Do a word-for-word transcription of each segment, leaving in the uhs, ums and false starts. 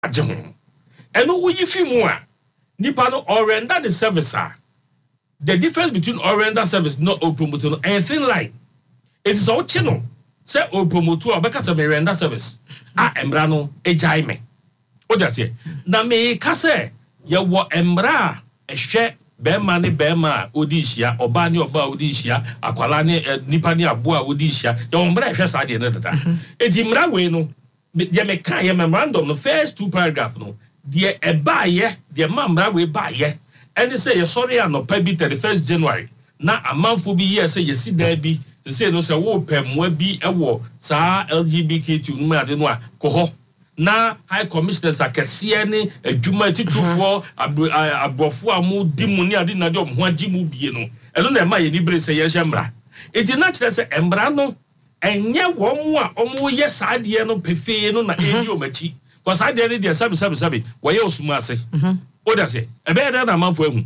ajehon eno uyi fi mu a nipa no orenda the service a the difference between orenda service no or promote no anything like it is all chino say or promote or beka say orenda service a embra no ejai me o da say na me ka say ye wo embra ehwe bema ne bema odi hia oba ne oba odi hia akwala ne nipa ne aboa odi hia ye wo embra ehwe sa de ne dada edi mra we no de me kan ye memorandum no first two paragraph no de eba ye de mambra we ba ye and say ye sorry no pa bi thirty-first January na amanfo bi ye say ye si da bi say no say wo pemwa bi ewo sa L G B T Q no ade no a ko ho na high commissioners akese ne adwuma titufo abrofo amu dimu ni ade na de omho agimu bie no eno na ma ye ni bre say ye hemra enti na kire say embra no enye wo mu a omo ye saade no pefe no na eni omachi ko saade ne de sabi sabi sabi wo ye osuma ase o da say ebe da na manfo ahu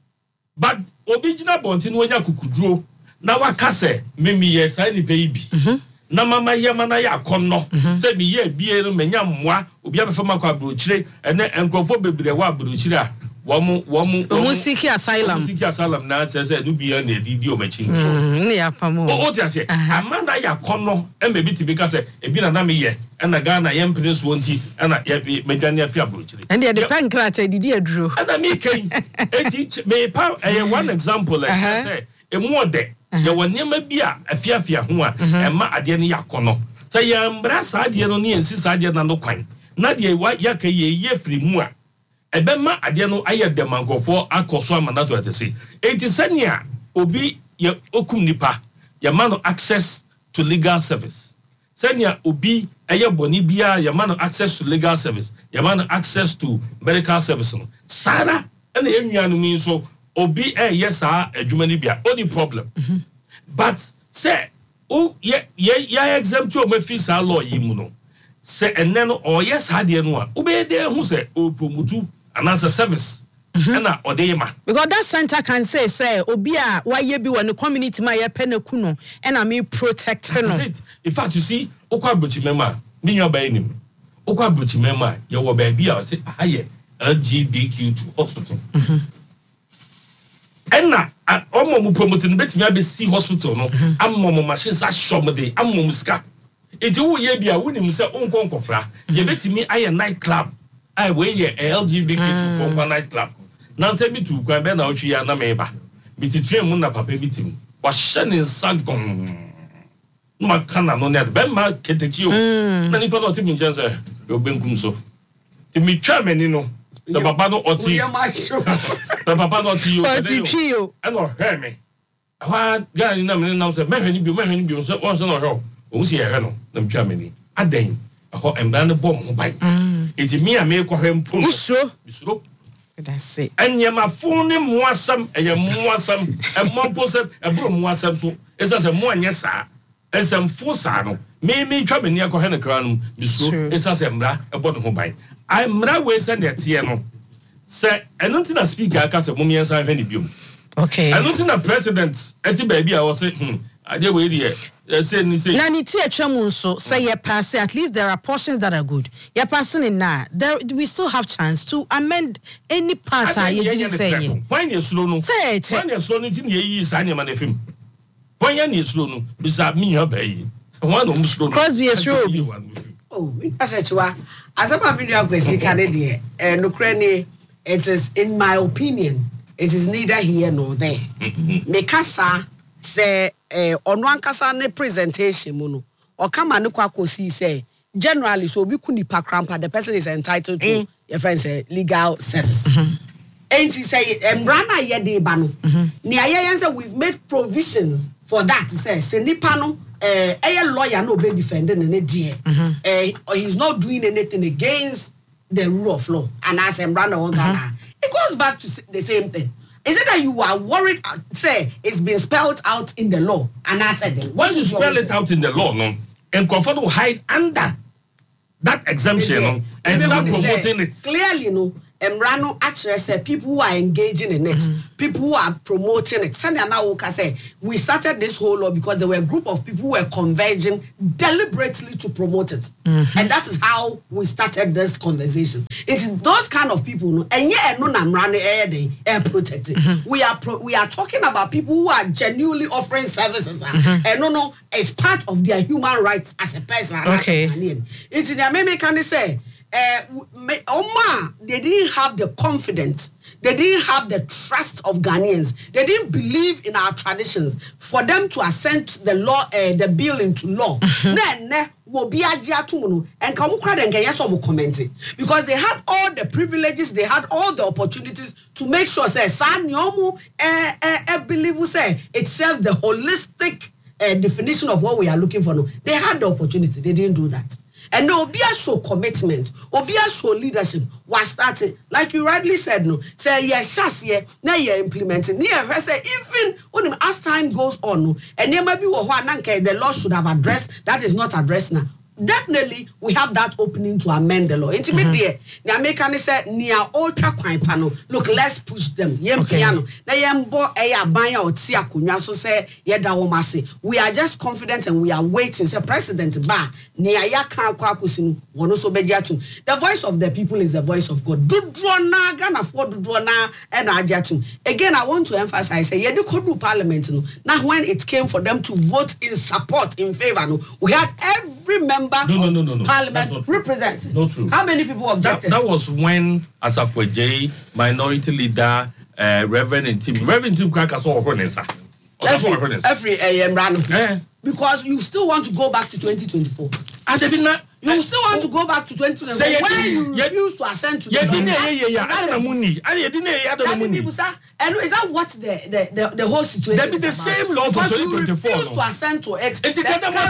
but obi gina bonti no nya kukuduro na waka say memi ye sai ni pe bi na mama ye mana ya akonno say mi ye bie no menya mmoa obi abefama kwa abrochire ene enkrofo bebre wa abrochire a wo mu wo mu wo siki asylum siki asylum na say say no bia na edidi o machinti ne ya pamo o ti ase amanda ya akonno e me biti bika say ebi na na me ye ena Ghana ye mpene so nti ena ye medwane afia abrochire ende de pancreas edidi aduro ena me kai eti me pa one example like say emu ode ye wonyema bi a afiafia ho a ema ade ne yakono say ye mbra sa ade no ne ensi sa ade na no kwan na de ya ka ye ye firi mu a ebema ade no aye demankofo akoso amanato atese enti sania obi ye okum nipa ye ma no access to legal service sania obi aye boni bia ye ma no access to legal service ye ma no access to medical service no sara ena enwanu mi so obi eh yes ah adwuma ni bia only problem mm-hmm. But say oh yeah yeah yeah exempt you me fees our law yi mu no say enne no or yes ha de no a obe de hu say o promote another service and na odeyema because that center can say say obi a waye bi won community ma ye penaku no and na me protect no in fact you see okwa brochi mema me nwa ba enim okwa brochi mema ye wo ba bia o say aye L G B T Q hospital mhm enna omo mu promoting betimi abesi hospital no ammo mo machines ashomde ammo mu ska eti wo ye bia wonim se onko nkofra ye betimi aye night club ai we ye L G B T Q for night club na se bi tu kwan be na otwi ya na meba biti train mu na papa bitim wa hye sangon ma kana no ne be ma ketechi o na ni pa no timi njense yo benkum so timi twa mani no the papa no oti the papa no oti yo and no hear me ha ga ni na me na say me hwani bi me hwani bi so won so no hwe o si e hwe no na mtwa mani adan ho embra ne bom ho bai eti mi a me ko hwe mpo usro usro that's it anyama fun ne moasam eye moasam e mompo se e bro moasam so esa se mo anye sa esa mfo sa no me me twa mani akọ he ne kra no usro esa se embra e bo ne ho bai I mra we send the tie no say enunti na speaker aka say mum yensa hwe ni biom okay enunti na president eti ba bia wo say hm ade we dey say ni say na ni tie twam nso say ye pass at least there are portions that are good ye passing in na there we still have chance to amend any part ah ye did say when you slow no say when you slow no tin ye yi sa nyama na fim when you slow no bisa mi ha ba yi when no slow no Crosby is slow oh asechwa asaba mi nua kwesi kane de eh no krani it is in my opinion it is neither here nor there me kasa say eh ono ankasa ne presentation mu no o kama ne kwa kosi say generally so obi kuni pa krampa the person is entitled to mm. your friend say legal service and he say embrana ye de ba no ni ayeyen say we've made provisions for that say say nipa no eh a lawyer no be defending ne die eh he's not doing anything against the rule of law and as embrana Ghana it goes back to the same thing. Is it that you are worried uh, say it's been spelled out in the law and I said then once you spell it out in the law no and comfort will hide under that exemption no and start promoting it clearly no Emrano actually said people who are engaging in it, mm-hmm. people who are promoting it. Sunday Anawoka said we started this whole law because there were a group of people who were converging deliberately to promote it, mm-hmm. and that is how we started this conversation. It is those kind of people, no, and yeah, no, Namrano air protected. Mm-hmm. We are pro- we are talking about people who are genuinely offering services, mm-hmm. and no, no, it's part of their human rights as a person. Okay, it's in the American say. Uh, Oma, they didn't have the confidence, they didn't have the trust of Ghanaians, they didn't believe in our traditions for them to assent the law, uh, the bill into law. Then, will be a jiatunu and come crowd and get some commenting because they had all the privileges, they had all the opportunities to make sure say san yomu eh eh believe say itself the holistic uh, definition of what we are looking for. No, they had the opportunity, they didn't do that. And no, Obia show commitment, Obia show leadership was started, like you rightly said, no, say, yes, yes, yeah, now you're implementing. Near, say, even when as time goes on, no, and there might be the law should have addressed, that is not addressed now. Definitely, we have that opening to amend the law. Intimate, the American said, near ultra crime panel. Look, let's push them. Yem piano. Na yembo eya banya or tia kunya so say yeda womasi. We are just confident and we are waiting. Say President Ba near ya kan kwa kusinu wono so bediatu. The voice of the people is the voice of God. Dudrona Ghana for dudrona and ajatu. Again, I want to emphasize say yedu kodu parliament no. Now when it came for them to vote in support in favor no, we had every member. No, no, no, no, no. Parliament represent. Not true. How many people objected? That, that was when Asafo J, minority leader, uh, Reverend Tim, Reverend Tim Kraka saw Honesa. Every, every A M random. Yeah. Because you still want to go back to twenty twenty-four. And they did not. You still want to go back to twenty twenty-four. Say when you yeah, refuse to assent to yeah, the yeah, yeah, yeah, yeah. I don't know money. I didn't know. I don't know money. And is that what the the the, the whole situation? That be the same law for twenty twenty-four. Because you refuse to assent to it. It's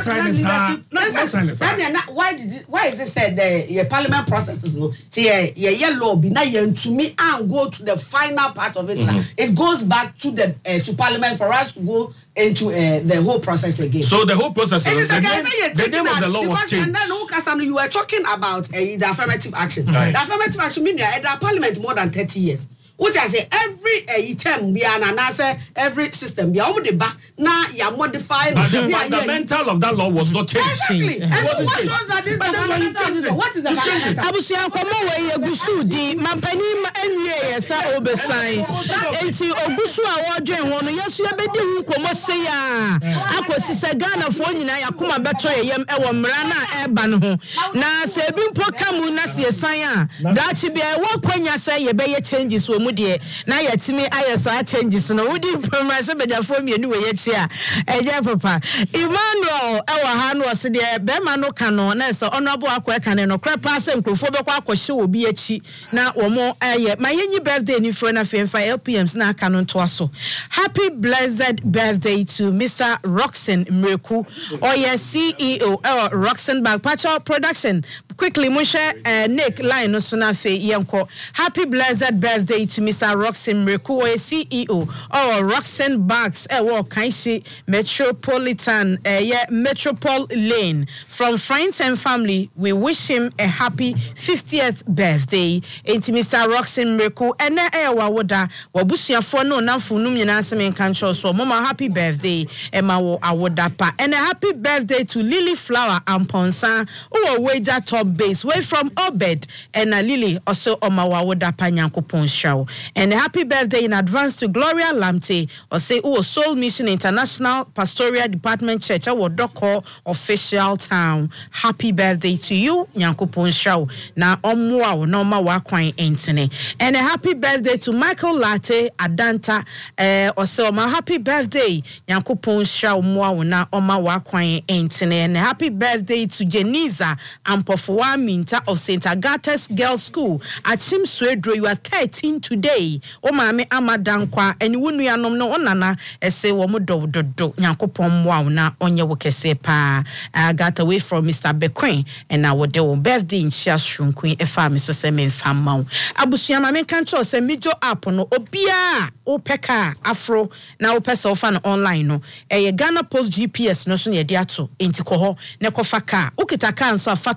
the leadership. Why did it, why is it said the your parliament processes no? See, yeah, yeah, law be now to me and go to the final part of it. Mm-hmm. It goes back to the uh, to parliament for us to go into uh, the whole process again. So the whole process. It is the, the, name, the name of the law was changed. And then Ukasanu, you were talking about uh, the affirmative action. Right. The affirmative action means at the parliament more than thirty years. Which I say every uh, term be an answer, every system be almost back now you modify. But the fundamental of that law was not changed. Exactly. And so what shows that this fundamental? What is the fundamental? Abusia komo we yegusu di mampani enye yesa obesan. Enti ogusu a wodwen ho no yesu yebedi hu komo se ya. Akosi se Ghana fo nyina yakoma beto yem e wo mra na eba no ho. Na se bi mpo kamu na se san a. Da chi bia wo kwanya se ye be ye changes wo na yetimi ayesa changes no wodi promise bejafo mi eni we yechi a eje papa Emmanuel ewa ha no se de be ma no ka no na se honorable akwa ka ne no kra pa se nkrofo be kwa akohye obi echi na wo mo eye ma yenyi birthday ni fro na femfa L P Ms na aka no to aso. Happy blessed birthday to Mister Roxen Mreku or your C E O or Roxen Bag Pacho Production. Quickly mushe uh, Nick line no so na fe yenko. Happy blessed birthday to Mister Roxen Mreku or C E O or Roxen Bags e wo kanshi Metropolitan uh, yeah Metropole Lane. From friends and family, we wish him a happy fiftieth birthday. Enti Mister Roxen Mreku ene e wa woda wabusuafo no namfo num nyina asem kan cho so mama happy birthday e ma wo awoda pa. And a happy birthday to Lily Flower Amponsa who wager top base way from Obed and a Lily also omawa woda pa nyankopon show. And a happy birthday in advance to Gloria Lamte or say oh Soul Mission International Pastoral Department Church our Doko official town. Happy birthday to you nyankopon show. Na omwa no ma wa kwan entene. And a happy birthday to Michael Latte Adanta eh or so my happy birthday nyankopon show mwa na oma wa kwan entene. And a happy birthday to Jeniza Ampofuwa Minta of Saint Agatha's Girls School at Chim Swedro. You are thirteen today. O mame amadankwa and wunu yanom no onana ese wo mo do do do nyankopon mwa na onye wo kese pa. I got away from Mister Bequin and I would do birthday in Shas Shrunkwe efa me so se me mfa mawo. Abusuama men kan cho se mijo app no obia o peka afro na o pesa ofa no online no. E Ghana Post G P S no so ne de ato enti ko ho ne ko fa ka. Ukita ka nso afato ho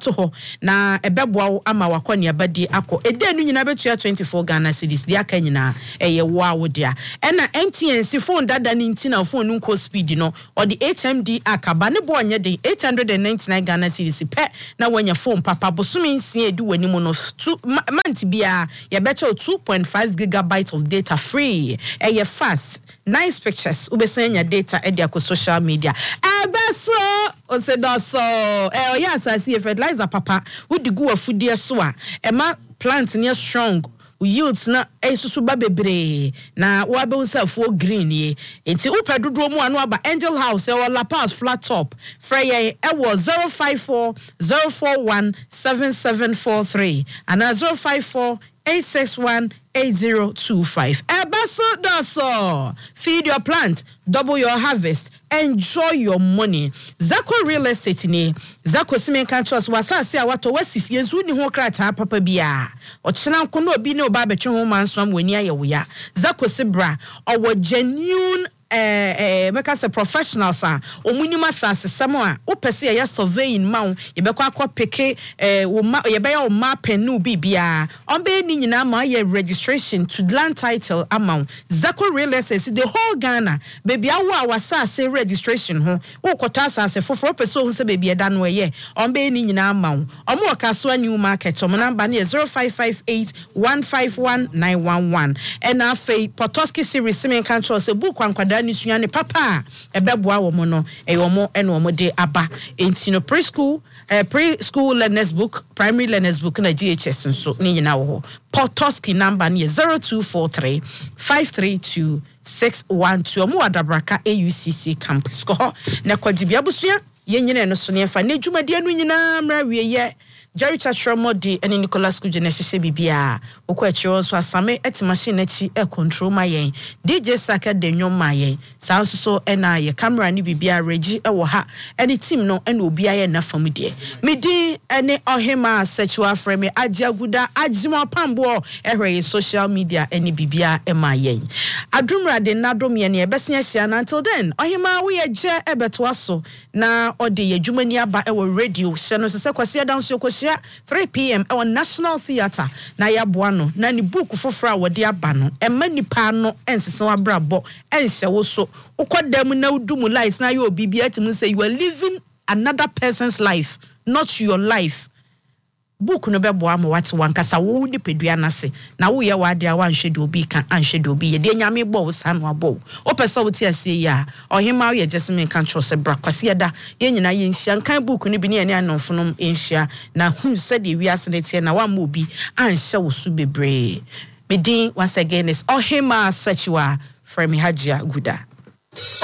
na ebeboa wo ama wakɔ ne abadi akɔ ede no nyina betua twenty-four Ghana cedis dia ka nyina eye wo a wo dia ɛna M T N C phone dada ni ntina phone no nko speed no or the H M D akaba ne bo onye den eight hundred ninety-nine Ghana cedis pe na wanya phone papa bosumi nsia edu wani mu no month bia ye beto two point five gigabytes of data free eye fast nice pictures ubesenya data e dia ko social media abeso osedoso eh oya asasi fertilizer papa wodi gu afudie so a e ma plant near strong yields na esusu ba bebre na wa be unsafuo green ye enti upa dodo mu anu aba Angel House e La Paz flat top freye e was zero five four zero four one seven seven four three and zero five four eight six one eight zero two five. Ebaso doso. Feed your plant, double your harvest, enjoy your money. Zako real estate ni Zako Simen Trust wasa se awato wasifie nzu ni ho krata papa bia. Ochena nkono obi ne oba betwe ho mansam weni aye wo ya. Zako Sibra owo genuine eh eh make us a professional sa omunima sa sesemo a opese ya surveying ma ye bekwa akọ peke eh wo ma ye be ya o ma penu bibia on be ni nyina ma ye registration to land title amount Zako real estate the whole Ghana baby awo awasa say registration ho wo kota asase foforo pese ho se baby eda no ye on be ni nyina ma o mo kaso new market o number na zero five five eight one five one nine one one and afei Potoski series Simen Control se book kwankwada ni suane papa ebeboa wo mo no e wo mo ene wo mo de aba enti no preschool eh preschool learners book primary learners book na G H S nso ni nyina wo Potoski number ni zero two four three five three two six one two mo adabraka A U C C campus ko na kwagibia busua ye nyina no so ne fa na dwumade anu nyina mra wie ye Jerry Chachramodi and Nicholas Kujeneshe Bibia, Okwachio, so Asame et machine echi e control my yen. D J Saka de nyon my yen. Sounds so and I, camera ni Bibia, Reggie, or ha, any team no, and will be I enough for me, dear. Me di, any ohema, sexual frame, Ajaguda, Ajima Pambo, every social media, any Bibia, and my yen. Adumra de Nadom Yeni, Bessia until then, ohema, we a je ebetwaso, na or the Jumania by our radio, Shanos Sequoia down so three p.m. our National Theatre na ya boano na ni book fofora wode aba no e mani pa no ensese wabrabo enhye wo so ukodam na udumu life na you bibia timu say you are living another person's life not your life book no bebo am what wan kasa wo ni pedua na se na wo ye wade a wan hwede obi kan anhwede obi ye de nyame bo san wa bo o pese wo ti ase ya ohima wo ye Simen Control se bra kwase ya da ye nyina ye nhia kan book ni bi ne ne anonfonom nhia na hu se de wi ase ne tie na wa ma obi anhye wo su bebre medin once again is ohima sexual from Hajia Guda.